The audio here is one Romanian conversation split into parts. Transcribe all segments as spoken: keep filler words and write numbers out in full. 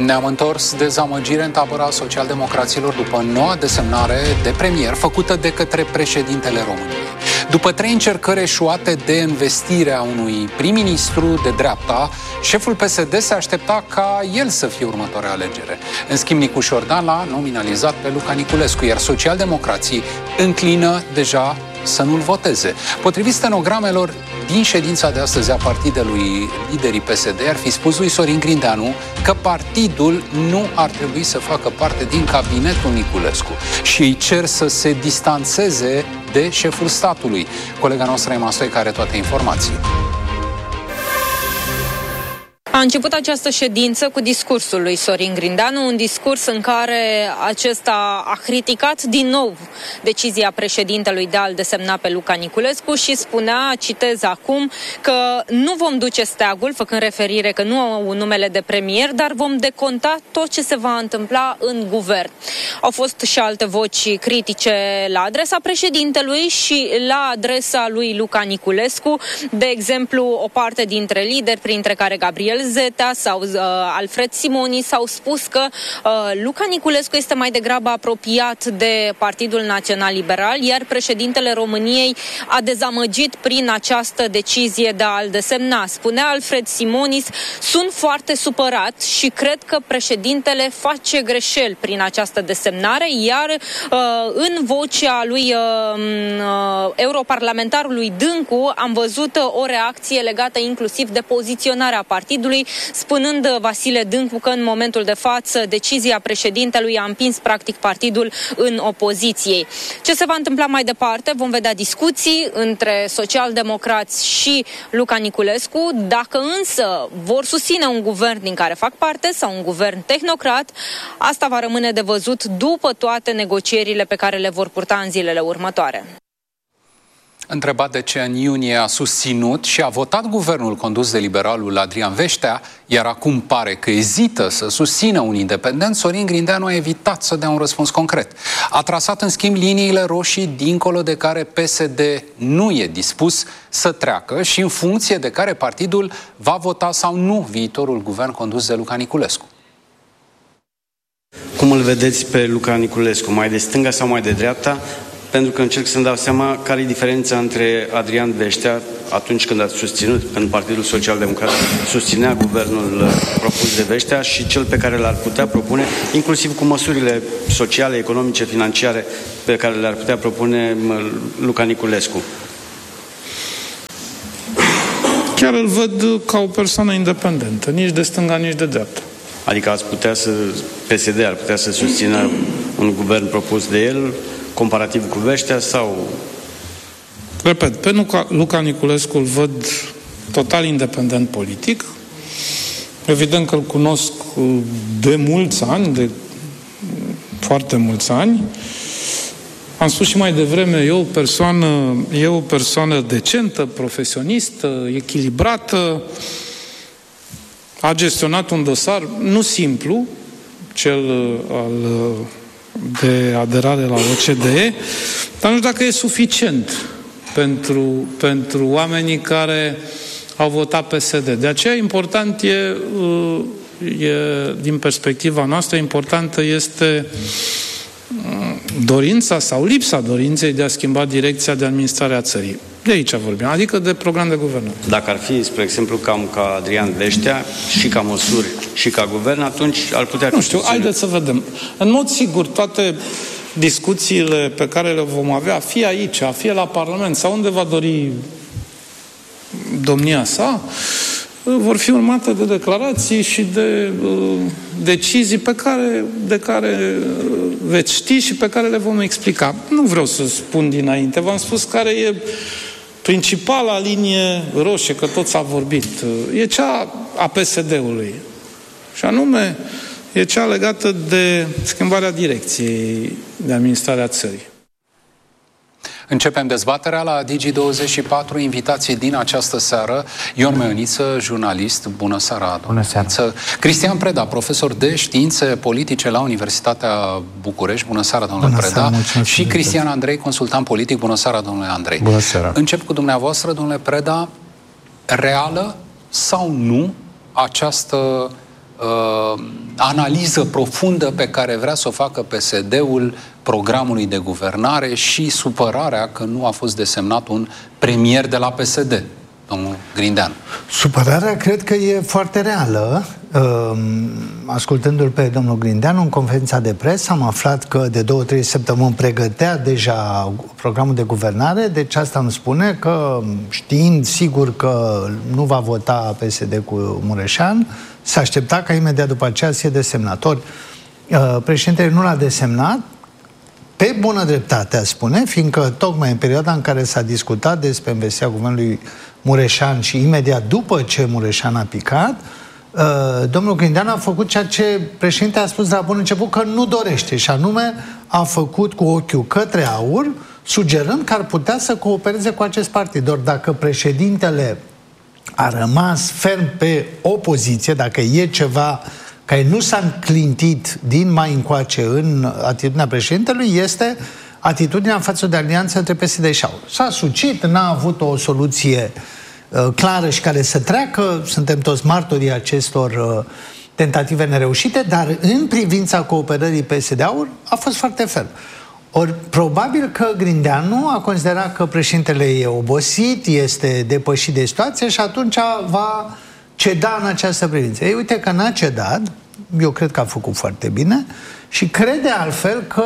Ne-am întors dezamăgire în tabăra socialdemocraților după noua desemnare de premier făcută de către președintele României. După trei încercări eșuate de investire a unui prim-ministru de dreapta, șeful P S D se aștepta ca el să fie următoarea alegere. În schimb, Nicu Șordan l-a nominalizat pe Luca Niculescu, iar socialdemocrații înclină deja să nu-l voteze. Potrivit stenogramelor din ședința de astăzi a partidului liderii P S D, ar fi spus lui Sorin Grindeanu că partidul nu ar trebui să facă parte din cabinetul Niculescu și îi cer să se distanțeze de șeful statului. Colega noastră Emma Stoica are toate informații. A început această ședință cu discursul lui Sorin Grindeanu, un discurs în care acesta a criticat din nou decizia președintelui de a-l desemna pe Luca Niculescu și spunea, citez acum, că nu vom duce steagul, făcând referire că nu au numele de premier, dar vom deconta tot ce se va întâmpla în guvern. Au fost și alte voci critice la adresa președintelui și la adresa lui Luca Niculescu, de exemplu, o parte dintre lideri, printre care Gabriel Zetea sau uh, Alfred Simoni, s-au spus că uh, Luca Niculescu este mai degrabă apropiat de Partidul Național Liberal, iar președintele României a dezamăgit prin această decizie de a-l desemna. Spunea Alfred Simonis, sunt foarte supărat și cred că președintele face greșeli prin această desemnare, iar uh, în vocea lui uh, uh, europarlamentarului Dâncu am văzut uh, o reacție legată inclusiv de poziționarea partidului, spunând Vasile Dâncu că în momentul de față decizia președintelui a împins practic partidul în opoziție. Ce se va întâmpla mai departe? Vom vedea discuții între socialdemocrați și Luca Niculescu. Dacă însă vor susține un guvern din care fac parte sau un guvern tehnocrat, asta va rămâne de văzut după toate negocierile pe care le vor purta în zilele următoare. Întrebat de ce în iunie a susținut și a votat guvernul condus de liberalul Adrian Veștea, iar acum pare că ezită să susțină un independent, Sorin Grindeanu a evitat să dea un răspuns concret. A trasat în schimb liniile roșii dincolo de care P S D nu e dispus să treacă și în funcție de care partidul va vota sau nu viitorul guvern condus de Luca Niculescu. Cum îl vedeți pe Luca Niculescu? Mai de stânga sau mai de dreapta? Pentru că încerc să-mi dau seama care e diferența între Adrian Veștea, atunci când a susținut, când Partidul Social-Democrat susținea guvernul propus de Veștea, și cel pe care l-ar putea propune, inclusiv cu măsurile sociale, economice, financiare pe care le-ar putea propune Luca Niculescu. Chiar îl văd ca o persoană independentă, nici de stânga, nici de dreapta. Adică ați putea să, P S D ar putea să susțină un guvern propus de el, comparativ cu Veștea, sau... Repet, pe Luca, Luca Niculescu îl văd total independent politic. Evident că îl cunosc de mulți ani, de foarte mulți ani. Am spus și mai devreme, e o persoană, e o persoană decentă, profesionistă, echilibrată. A gestionat un dosar nu simplu, cel al... de aderare la O C D E, dar nu știu dacă e suficient pentru, pentru oamenii care au votat P S D. De aceea important e, e, din perspectiva noastră, importantă este dorința sau lipsa dorinței de a schimba direcția de administrare a țării. De aici vorbim, adică de program de guvernare. Dacă ar fi, spre exemplu, cam ca Adrian Veștea, și ca măsuri, și ca guvern, atunci ar putea fi... Nu știu, haideți să vedem. În mod sigur, toate discuțiile pe care le vom avea, fie aici, fie la Parlament, sau unde va dori domnia sa, vor fi urmate de declarații și de uh, decizii pe care, de care veți ști și pe care le vom explica. Nu vreau să spun dinainte, v-am spus care e principala linie roșie, că tot s-a vorbit. E cea a P S D-ului. Și anume, e cea legată de schimbarea direcției de administrare a țării. Începem dezbaterea la Digi douăzeci și patru, invitații din această seară. Ion Măioniță, jurnalist, bună seara. Bună seara. Cristian Preda, profesor de științe politice la Universitatea București, bună seara, domnule bună Preda. Seara, și Cristian Andrei, consultant politic, bună seara, domnule Andrei. Bună seara. Încep cu dumneavoastră, domnule Preda, reală sau nu această uh, analiză profundă pe care vrea să o facă P S D-ul programului de guvernare și supărarea că nu a fost desemnat un premier de la P S D, domnul Grindeanu. Supărarea cred că e foarte reală. Ascultându-l pe domnul Grindeanu în conferința de presă, am aflat că de două, trei săptămâni pregătea deja programul de guvernare, deci asta îmi spune că, știind sigur că nu va vota P S D cu Mureșan, se aștepta ca imediat după aceea să fie desemnat. Ori, președintele nu l-a desemnat, pe bună dreptate, spune, fiindcă tocmai în perioada în care s-a discutat despre investirea guvernului Mureșan și imediat după ce Mureșan a picat, domnul Grindeanu a făcut ceea ce președintele a spus de la bun început că nu dorește, și anume a făcut cu ochiul către AUR, sugerând că ar putea să coopereze cu acest partid. Doar dacă președintele a rămas ferm pe opoziție, dacă e ceva care nu s-a înclintit din mai încoace în atitudinea președintelui, este atitudinea față de alianță între P S D și AUR. S-a sucit, n-a avut o soluție uh, clară și care să treacă, suntem toți martorii acestor uh, tentative nereușite, dar în privința cooperării P S D-AUR a fost foarte ferm. Ori probabil că Grindeanu a considerat că președintele e obosit, este depășit de situație și atunci va ceda în această privință. Ei, uite că n-a cedat, eu cred că a făcut foarte bine și crede altfel că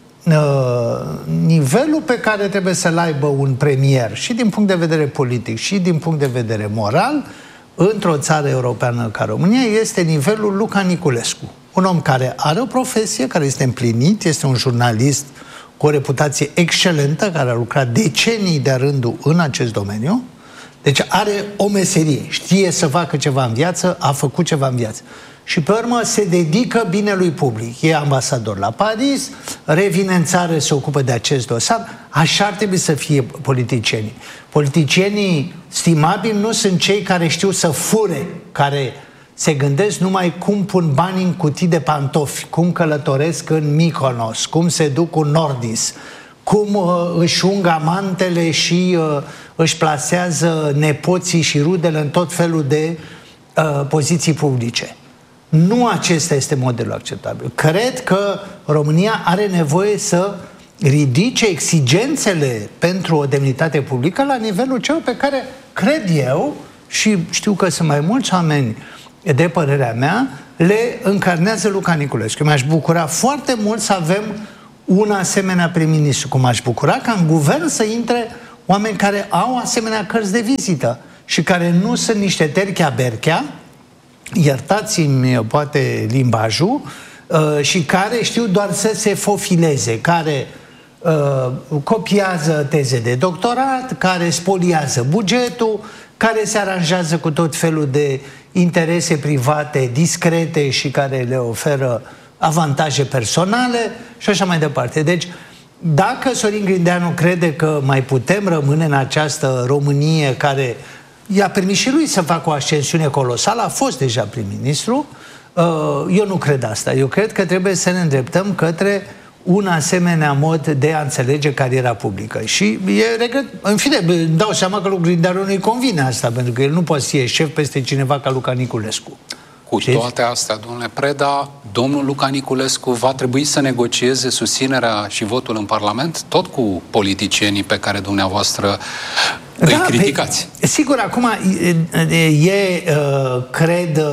uh, nivelul pe care trebuie să-l aibă un premier și din punct de vedere politic și din punct de vedere moral într-o țară europeană ca România este nivelul Luca Niculescu. Un om care are o profesie, care este împlinit, este un jurnalist cu o reputație excelentă, care a lucrat decenii de-a rândul în acest domeniu. Deci are o meserie, știe să facă ceva în viață, a făcut ceva în viață. Și pe urmă se dedică binelui public. E ambasador la Paris, revine în țară, se ocupă de acest dosar. Așa ar trebui să fie politicienii. Politicienii stimabili nu sunt cei care știu să fure, care se gândesc numai cum pun bani în cutii de pantofi, cum călătoresc în Mykonos, cum se duc în Nordis, cum uh, își ung amantele și uh, își plasează nepoții și rudele în tot felul de uh, poziții publice. Nu acesta este modelul acceptabil. Cred că România are nevoie să ridice exigențele pentru o demnitate publică la nivelul celor pe care cred eu, și știu că sunt mai mulți oameni de părerea mea, le încarnează Luca Niculescu. Mi-aș bucura foarte mult să avem un asemenea prim-ministru, cum aș bucura ca în guvern să intre oameni care au asemenea cărți de vizită și care nu sunt niște terchea-berchea, iertați-mi poate limbajul, uh, și care știu doar să se fofileze, care uh, copiază teze de doctorat, care spoliază bugetul, care se aranjează cu tot felul de interese private discrete și care le oferă avantaje personale și așa mai departe. Deci, dacă Sorin Grindeanu crede că mai putem rămâne în această Românie care i-a permis și lui să facă o ascensiune colosală, a fost deja prim-ministru, eu nu cred asta. Eu cred că trebuie să ne îndreptăm către un asemenea mod de a înțelege cariera publică. Și e regret... În fine, îmi dau seama că lui Grindeanu nu-i convine asta, pentru că el nu poate să fie șef peste cineva ca Luca Niculescu. Cu Știți? toate astea, domnule Preda, domnul Luca Niculescu va trebui să negocieze susținerea și votul în Parlament, tot cu politicienii pe care dumneavoastră da, îi criticați. Pe, sigur, acum e, e cred,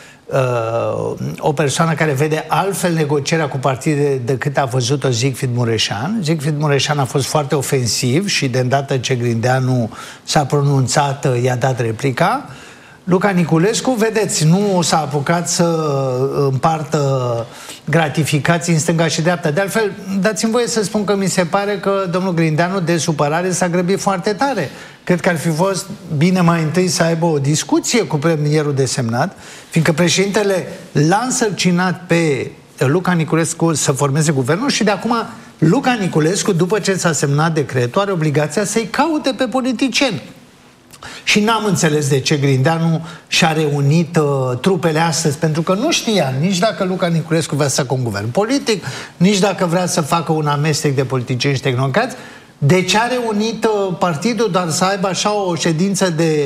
o persoană care vede altfel negocierea cu partide decât a văzut-o Siegfried Mureșan. Siegfried Mureșan a fost foarte ofensiv și de îndată ce Grindeanu s-a pronunțat, i-a dat replica. Luca Niculescu, vedeți, nu s-a apucat să împartă gratificații în stânga și dreapta. De altfel, dați-mi voie să spun că mi se pare că domnul Grindeanu de supărare s-a grăbit foarte tare. Cred că ar fi fost bine mai întâi să aibă o discuție cu premierul desemnat, fiindcă președintele l-a însărcinat pe Luca Niculescu să formeze guvernul și de acum Luca Niculescu, după ce s-a semnat decretul, are obligația să-i caute pe politicieni. Și n-am înțeles de ce Grindeanu și-a reunit uh, trupele astăzi, pentru că nu știa nici dacă Luca Niculescu vrea să facă un guvern politic, nici dacă vrea să facă un amestec de politicieni și tehnocrați. De ce a reunit uh, partidul doar să aibă așa o ședință de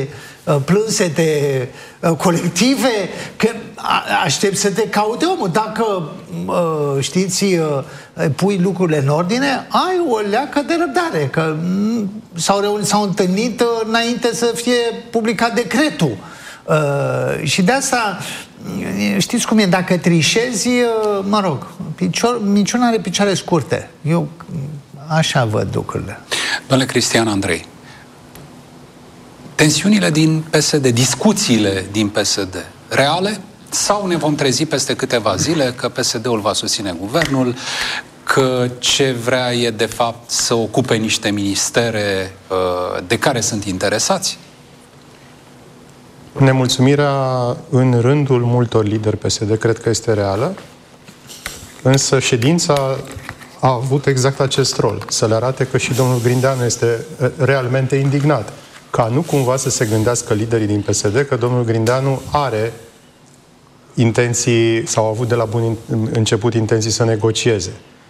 plânsete colective, că aștept să te caute omul. Dacă, știți, pui lucrurile în ordine, ai o leacă de răbdare, că s-au, reunit, s-au întâlnit înainte să fie publicat decretul. Și de asta, știți cum e, dacă trișezi, mă rog, picior, niciuna are picioare scurte. Eu așa văd lucrurile. Domnule Cristian Andrei, tensiunile din P S D, discuțiile din P S D, reale? Sau ne vom trezi peste câteva zile că P S D-ul va susține guvernul, că ce vrea e de fapt să ocupe niște ministere uh, de care sunt interesați? Nemulțumirea în rândul multor lideri P S D cred că este reală, însă ședința a avut exact acest rol, să le arate că și domnul Grindeanu este realmente indignat, ca nu cumva să se gândească liderii din P S D că domnul Grindeanu are intenții, sau a avut de la bun început intenții să negocieze.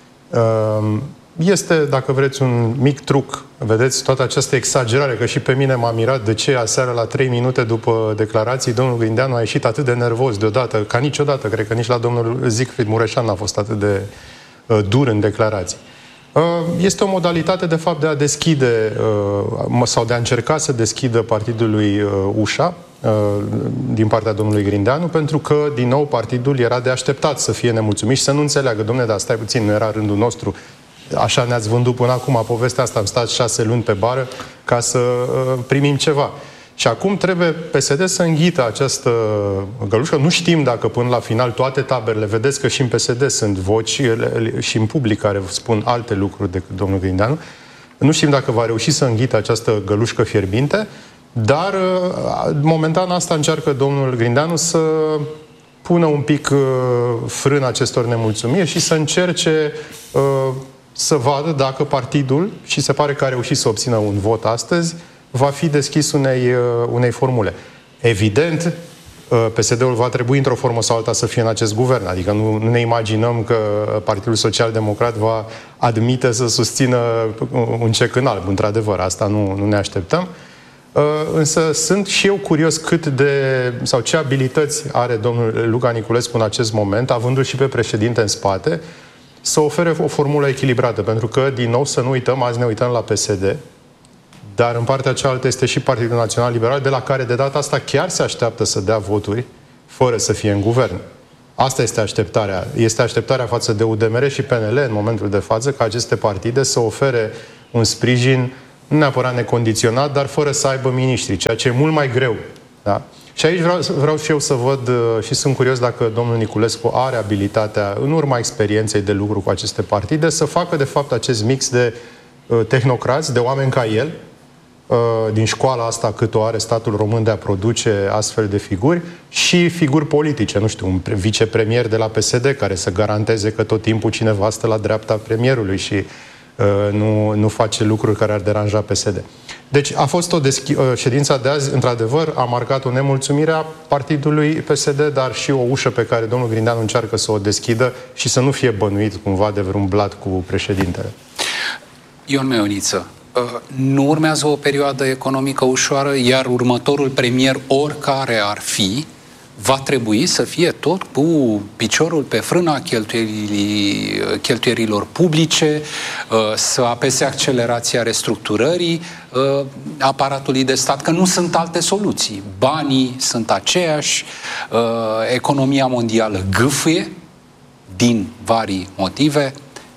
Este, dacă vreți, un mic truc. Vedeți, toată această exagerare, că și pe mine m-a mirat de ce aseară la trei minute după declarații domnul Grindeanu a ieșit atât de nervos deodată, ca niciodată, cred că nici la domnul Siegfried Mureșan n-a fost atât de uh, dur în declarații. Uh, este o modalitate, de fapt, de a deschide uh, sau de a încerca să deschidă partidului uh, ușa uh, din partea domnului Grindeanu, pentru că, din nou, partidul era de așteptat să fie nemulțumit și să nu înțeleagă, dom'le, dar stai puțin, nu era rândul nostru. Așa ne-ați vândut până acum povestea asta, am stat șase luni pe bară ca să uh, primim ceva. Și acum trebuie P S D să înghită această gălușcă. Nu știm dacă până la final toate taberele, vedeți că și în P S D sunt voci și în public care spun alte lucruri decât domnul Grindeanu. Nu știm dacă va reuși să înghită această gălușcă fierbinte, dar uh, momentan asta încearcă domnul Grindeanu să pună un pic uh, frân acestor nemulțumiri și să încerce uh, să vadă dacă partidul, și se pare că a reușit să obțină un vot astăzi, va fi deschis unei, unei formule. Evident, P S D-ul va trebui într-o formă sau alta să fie în acest guvern. Adică nu, nu ne imaginăm că Partidul Social Democrat va admite să susțină un cec în alb. Într-adevăr, asta nu, nu ne așteptăm. Însă sunt și eu curios cât de, sau ce abilități are domnul Luca Niculescu în acest moment, avându-l și pe președinte în spate, să ofere o formulă echilibrată, pentru că, din nou, să nu uităm, azi ne uităm la P S D, dar în partea cealaltă este și Partidul Național Liberal, de la care de data asta chiar se așteaptă să dea voturi, fără să fie în guvern. Asta este așteptarea. Este așteptarea față de U D M R și P N L în momentul de față, ca aceste partide să ofere un sprijin, nu neapărat necondiționat, dar fără să aibă miniștri, ceea ce e mult mai greu. Da? Și aici vreau, vreau și eu să văd și sunt curios dacă domnul Niculescu are abilitatea, în urma experienței de lucru cu aceste partide, să facă de fapt acest mix de uh, tehnocrați, de oameni ca el, uh, din școala asta cât o are statul român de a produce astfel de figuri, și figuri politice, nu știu, un vicepremier de la P S D care să garanteze că tot timpul cineva stă la dreapta premierului și uh, nu, nu face lucruri care ar deranja P S D. Deci a fost o deschi- ședința de azi, într-adevăr, a marcat o nemulțumire a partidului P S D, dar și o ușă pe care domnul Grindeanu încearcă să o deschidă și să nu fie bănuit cumva de vreun blat cu președintele. Ion Meoniță, nu urmează o perioadă economică ușoară, iar următorul premier, oricare ar fi, va trebui să fie tot cu piciorul pe frâna cheltuielilor publice, să apese accelerația restructurării aparatului de stat, că nu sunt alte soluții. Banii sunt aceiași, economia mondială gâfâie din vari motive.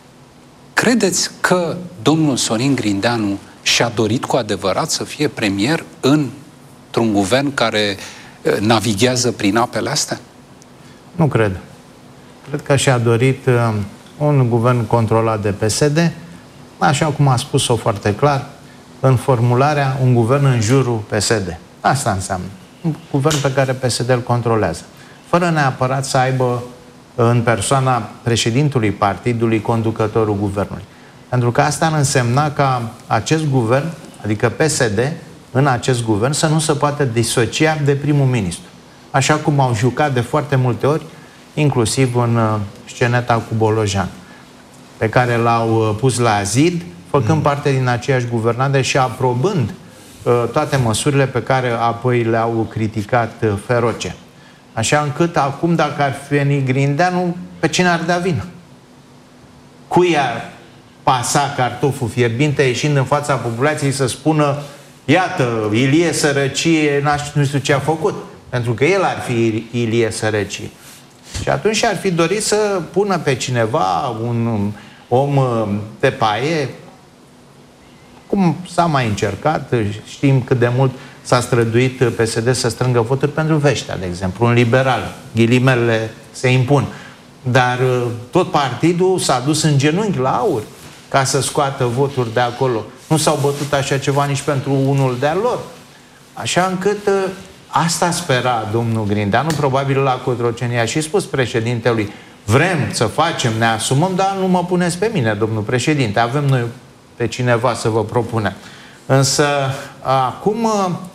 Credeți că domnul Sorin Grindeanu și-a dorit cu adevărat să fie premier într-un guvern care navighează prin apele astea? Nu cred. Cred că și-a dorit uh, un guvern controlat de P S D, așa cum a spus-o foarte clar, în formularea un guvern în jurul P S D. Asta înseamnă. Un guvern pe care P S D îl controlează. Fără neapărat să aibă în persoana președintului partidului conducătorul guvernului. Pentru că asta ar însemna ca acest guvern, adică P S D, în acest guvern, să nu se poată disocia de primul ministru. Așa cum au jucat de foarte multe ori, inclusiv în uh, sceneta cu Bolojan, pe care l-au uh, pus la zid, făcând mm. parte din aceeași guvernare și aprobând toate măsurile pe care apoi le-au criticat feroce. Așa încât acum, dacă ar veni Grindeanu, pe cine ar da vină? Cui ar pasa cartoful fierbinte ieșind în fața populației să spună iată, Ilie Sărăcie, nu știu ce a făcut, pentru că el ar fi Ilie Sărăcie. Și atunci ar fi dorit să pună pe cineva, un om de paie, cum s-a mai încercat, știm cât de mult s-a străduit P S D să strângă voturi pentru Veștea, de exemplu, un liberal, ghilimele se impun. Dar tot partidul s-a dus în genunchi la aur ca să scoată voturi de acolo. Nu s-au bătut așa ceva nici pentru unul de-al lor. Așa încât asta spera domnul Grindeanu, probabil la Cotroceni, a și spus președintelui, vrem să facem, ne asumăm, dar nu mă puneți pe mine, domnul președinte, avem noi pe cineva să vă propunem. Însă, acum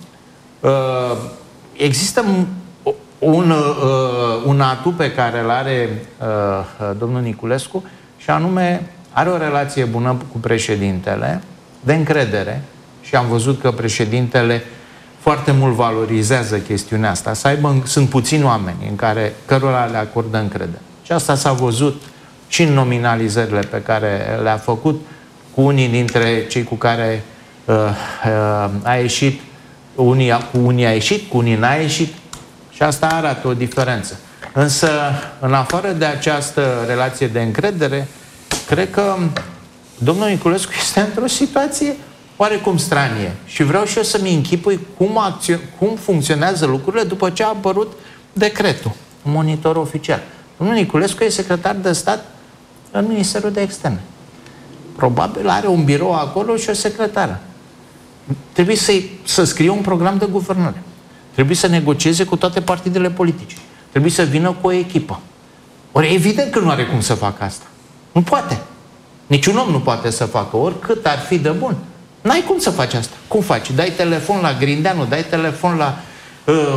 există un, un atu pe care îl are domnul Niculescu și anume are o relație bună cu președintele, de încredere, și am văzut că președintele foarte mult valorizează chestiunea asta. Să aibă, sunt puțini oameni în care, cărora le acordă încredere. Și asta s-a văzut și în nominalizările pe care le-a făcut cu unii dintre cei cu care uh, uh, a ieșit, unii, cu unii a ieșit, cu unii n-a ieșit, și asta arată o diferență. Însă, în afară de această relație de încredere, cred că domnul Niculescu este într-o situație oarecum stranie. Și vreau și eu să-mi închipui cum, cum funcționează lucrurile după ce a apărut decretul, un monitor oficial. Domnul Niculescu e secretar de stat în Ministerul de Externe. Probabil are un birou acolo și o secretară. Trebuie să, să scrie un program de guvernare. Trebuie să negocieze cu toate partidele politice. Trebuie să vină cu o echipă. Ori evident că nu are cum să facă asta. Nu poate. Niciun om nu poate să facă, oricât ar fi de bun. N-ai cum să faci asta. Cum faci? Dai telefon la Grindeanu, dai telefon la uh,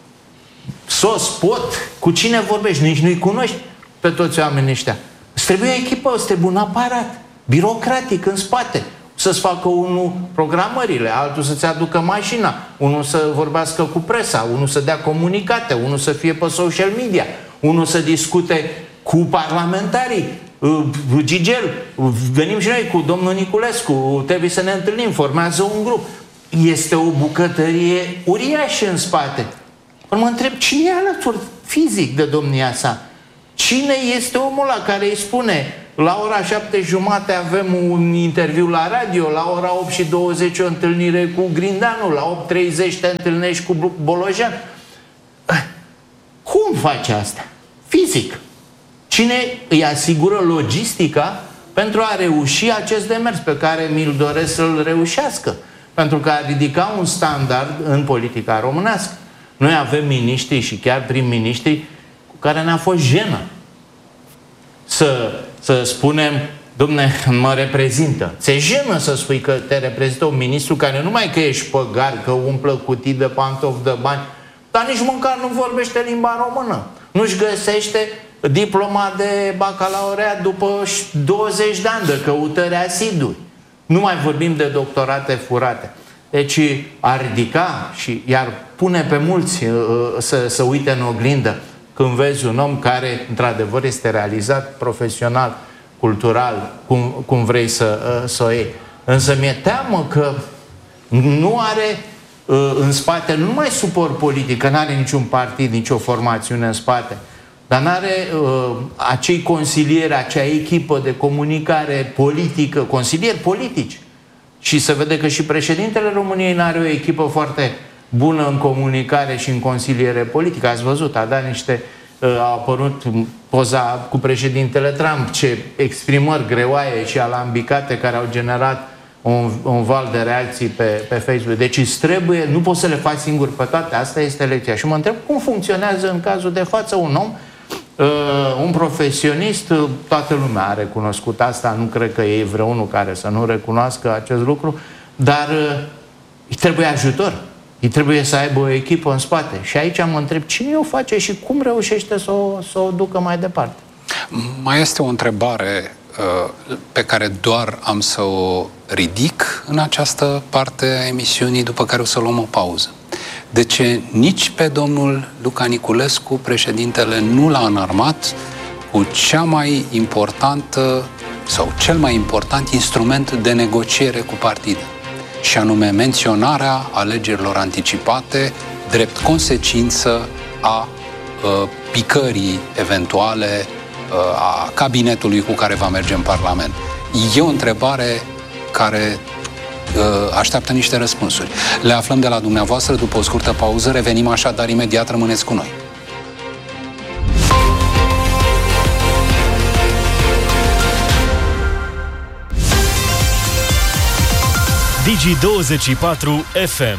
Sos, Pot, cu cine vorbești? Nici nu-i cunoști pe toți oamenii ăștia. Îți trebuie o echipă, îți trebuie un aparat birocratic în spate. Să-ți facă unul programările, altul să-ți aducă mașina, unul să vorbească cu presa, unul să dea comunicate, unul să fie pe social media, unul să discute cu parlamentarii. Gigel, venim și noi cu domnul Niculescu, trebuie să ne întâlnim, formează un grup. Este o bucătărie uriașă în spate. Mă întreb, cine e alături fizic de domnia sa? Cine este omul ăla care îi spune la ora șapte jumate avem un interviu la radio, la ora opt și douăzeci o întâlnire cu Grindeanu, la opt treizeci te întâlnești cu Bolojan? Cum face asta? Fizic. Cine îi asigură logistica pentru a reuși acest demers pe care mi-l doresc să-l reușească? Pentru că a ridica un standard în politica românească. Noi avem miniștri și chiar prim-miniștri cu care ne-a fost jenă să, să spunem, dom'le, mă reprezintă. Ți-e jenă să spui că te reprezintă un ministru care nu mai că ești păgar, că umplă cutii de pantofi de bani, dar nici măcar nu vorbește limba română. Nu-și găsește diploma de bacalaureat după douăzeci de ani de căutări asiduri. Nu mai vorbim de doctorate furate. Deci ar ridica și iar pune pe mulți uh, să, să uite în oglindă când vezi un om care într-adevăr este realizat profesional, cultural, cum, cum vrei să, uh, să o iei. Însă mi-e teamă că nu are uh, în spate, nu numai suport politic, că nu are niciun partid, nicio formațiune în spate, dar n-are uh, acei consilieri, acea echipă de comunicare politică, consilieri politici. Și se vede că și președintele României n-are o echipă foarte bună în comunicare și în consiliere politică. Ați văzut, a dat niște... Uh, a apărut poza cu președintele Trump, ce exprimări greoaie și alambicate care au generat un, un val de reacții pe, pe Facebook. Deci îți trebuie, nu poți să le faci singur pe toate. Asta este lecția. Și mă întreb cum funcționează în cazul de față un om, uh, un profesionist, toată lumea a recunoscut asta, nu cred că e vreunul care să nu recunoască acest lucru, dar uh, îi trebuie ajutor. Îi trebuie să aibă o echipă în spate. Și aici mă întreb cine o face și cum reușește să o, să o ducă mai departe. Mai este o întrebare pe care doar am să o ridic în această parte a emisiunii, după care o să luăm o pauză. De ce nici pe domnul Luca Niculescu, președintele, nu l-a înarmat cu cea mai importantă sau cel mai important instrument de negociere cu partide, și anume menționarea alegerilor anticipate drept consecință a uh, picării eventuale uh, a cabinetului cu care va merge în Parlament. E o întrebare care uh, așteaptă niște răspunsuri. Le aflăm de la dumneavoastră după o scurtă pauză, revenim așadar imediat, rămâneți cu noi. Digi douăzeci și patru F M.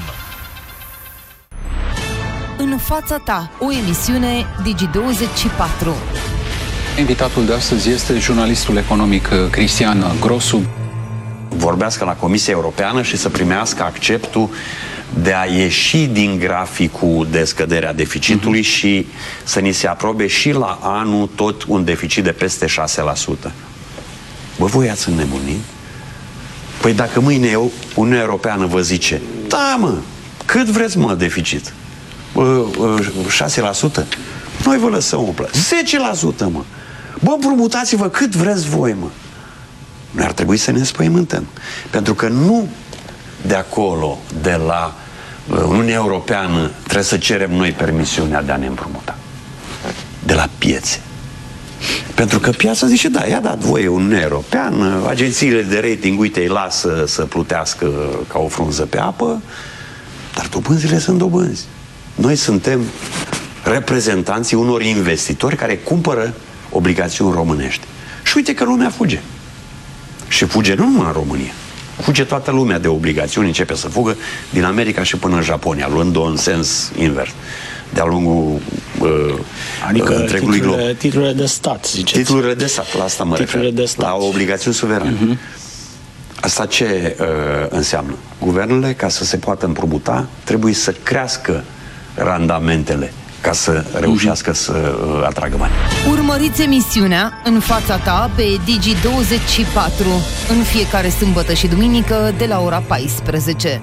În fața ta, o emisiune Digi douăzeci și patru. Invitatul de astăzi este jurnalistul economic Cristian Grosu. Vorbească la Comisia Europeană și să primească acceptul de a ieși din graficul de scădere a deficitului uh-huh. și să ni se aprobe și la anul tot un deficit de peste șase la sută. Bă, voi ați înnebunit? Păi dacă mâine eu, Uniunea Europeană vă zice, da mă, cât vreți mă deficit? șase la sută? Noi vă lăsăm o plată. zece la sută mă! Bă, împrumutați-vă cât vreți voi mă! Noi ar trebui să ne înspăimântăm. Pentru că nu de acolo, de la Uniunea Europeană, trebuie să cerem noi permisiunea de a ne împrumuta. De la piețe. Pentru că piața zice, da, i-a dat voie Uniunea Europeană, agențiile de rating, uite, îi lasă să plutească ca o frunză pe apă, dar dobânzile sunt dobânzi. Noi suntem reprezentanții unor investitori care cumpără obligațiuni românești. Și uite că lumea fuge. Și fuge nu numai în România. Fuge toată lumea de obligațiuni, începe să fugă din America și până în Japonia, luând-o în sens invers. De-a lungul uh, adică întregului glob. Titlurile de stat, ziceți. Titlurile de stat, la asta mă refer. De stat. La obligațiuni suverane. Uh-huh. Asta ce uh, înseamnă? Guvernele, ca să se poată împrumuta, trebuie să crească randamentele ca să reușească uh-huh. să uh, atragă bani. Urmăriți emisiunea În fața ta pe Digi douăzeci și patru în fiecare sâmbătă și duminică de la ora paisprezece.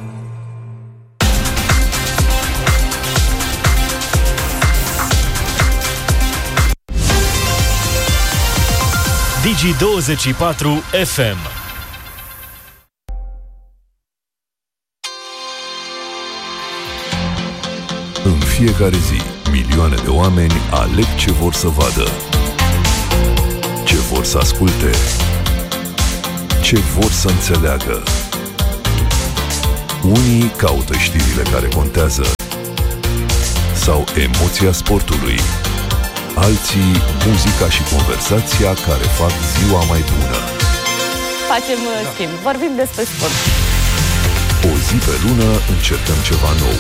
Digi douăzeci și patru F M. În fiecare zi, milioane de oameni aleg ce vor să vadă, ce vor să asculte, ce vor să înțeleagă. Unii caută știrile care contează sau emoția sportului, alții muzica și conversația care fac ziua mai bună. Facem schimb, vorbim despre sport. O zi pe lună încercăm ceva nou.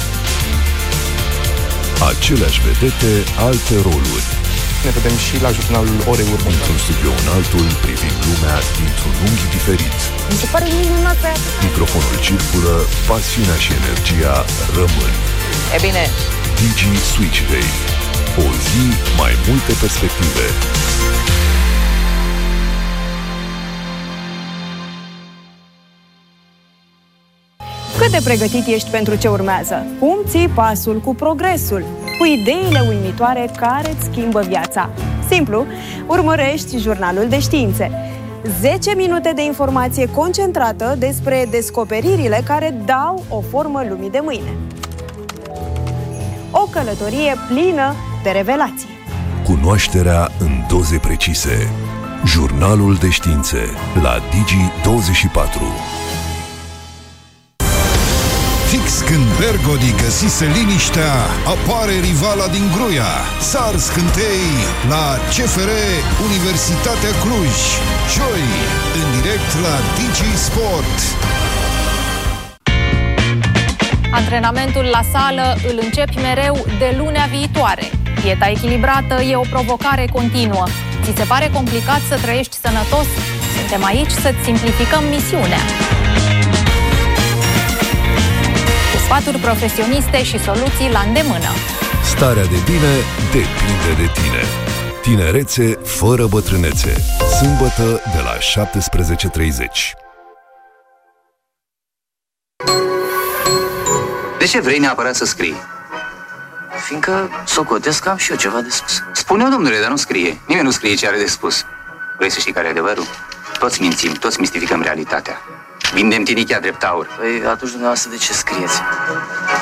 Aceleași vedete, alte roluri. Ne vedem și la jurnalul Orei Următoare. Într-un studio în altul, privind lumea dintr-un unghi diferit. Mi se pare minunat aia. Microfonul circulă, pasiunea și energia rămân. E bine. Digi Switch Day. O zi, mai multe perspective. Cât de pregătit ești pentru ce urmează? Cum ții pasul cu progresul? Cu ideile uimitoare care îți schimbă viața? Simplu, urmărești jurnalul de științe. zece minute de informație concentrată despre descoperirile care dau o formă lumii de mâine. O călătorie plină de revelații. Cunoașterea în doze precise. Jurnalul de științe la Digi douăzeci și patru. Fix când Bergodi găsise liniștea, apare rivala din Gruia. Sar scântei la C F R Universitatea Cluj. Joi, în direct la Digi Sport. Antrenamentul la sală îl începi mereu de lunea viitoare. Dieta echilibrată e o provocare continuă. Ți se pare complicat să trăiești sănătos? Suntem aici să-ți simplificăm misiunea. Cu sfaturi profesioniste și soluții la îndemână. Starea de bine depinde de tine. Tinerețe fără bătrânețe. Sâmbătă de la șaptesprezece treizeci. De ce vrei neapărat să scrii? Fiindcă socotesc că am și eu ceva de spus. Spune-o, domnule, dar nu scrie. Nimeni nu scrie ce are de spus. Vrei să știi care e adevărul? Toți mințim, toți mistificăm realitatea. Vindem tinichea drept aur. Păi atunci dumneavoastră de ce scrieți?